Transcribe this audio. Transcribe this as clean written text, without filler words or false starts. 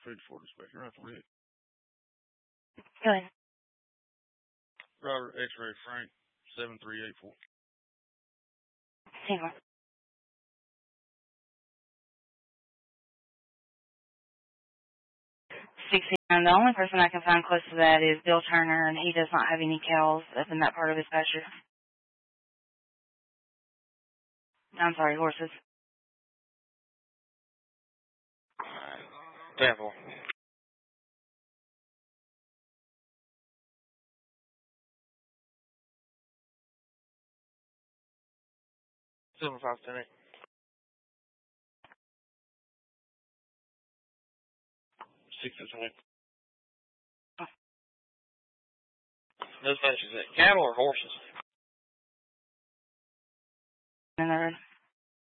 food for dispatcher, right there. Go ahead. Robert X-Ray Frank 7384. Hang on. 69. The only person I can find close to that is Bill Turner, and he does not have any cows up in that part of his pasture. I'm sorry, horses. Devil. Silver 510. 628. Those matches, cattle or horses? And